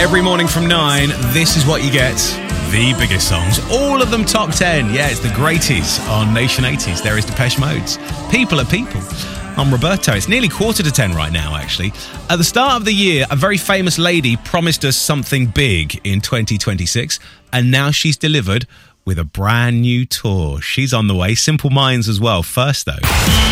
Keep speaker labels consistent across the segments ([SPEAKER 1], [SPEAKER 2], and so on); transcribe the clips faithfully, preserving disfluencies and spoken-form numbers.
[SPEAKER 1] Every morning from nine, this is what you get. The biggest songs, all of them top ten. Yeah, it's the greaties on Nation eighties. There is Depeche Mode's People Are People. I'm Roberto. It's nearly quarter to ten right now, actually. At the start of the year, a very famous lady promised us something big in twenty twenty-six, and now she's delivered with a brand new tour. She's on the way. Simple Minds as well. First, though.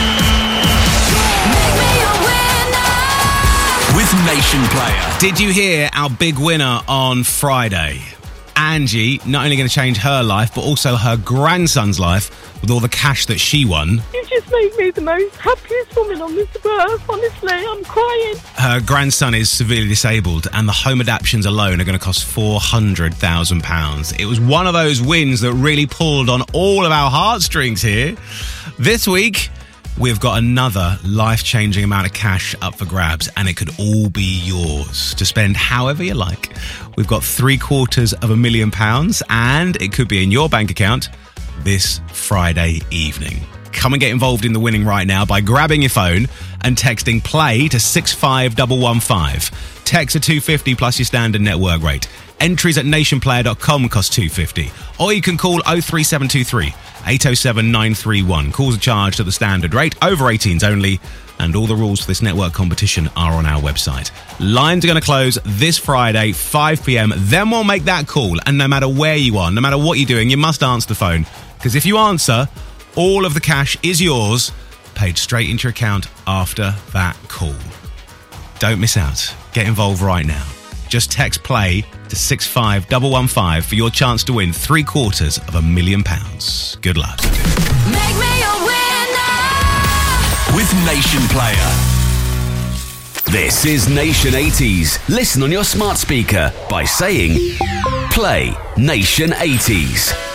[SPEAKER 2] With Nation Player.
[SPEAKER 1] Did you hear our big winner on Friday? Angie, not only going to change her life, but also her grandson's life with all the cash that she won.
[SPEAKER 3] You just made me the most happiest woman on this earth, honestly. I'm crying.
[SPEAKER 1] Her grandson is severely disabled, and the home adaptions alone are going to cost four hundred thousand pounds. It was one of those wins that really pulled on all of our heartstrings here. This week, we've got another life-changing amount of cash up for grabs, and it could all be yours to spend however you like. We've got three quarters of a million pounds, and it could be in your bank account this Friday evening. Come and get involved in the winning right now by grabbing your phone and texting play to six five one one five. Text are two hundred fifty plus your standard network rate. Entries at nation player dot com cost two hundred fifty. Or you can call oh three seven two three, eight oh seven, nine three one. Calls are charged at the standard rate, over eighteens only, and all the rules for this network competition are on our website. Lines are going to close this Friday, five p.m. Then we'll make that call, and no matter where you are, no matter what you're doing, you must answer the phone. Because if you answer, all of the cash is yours, paid straight into your account after that call. Don't miss out. Get involved right now. Just text play to six five one one five for your chance to win three quarters of a million pounds. Good luck.
[SPEAKER 2] Make me a winner with Nation Player. This is Nation eighties. Listen on your smart speaker by saying play Nation eighties.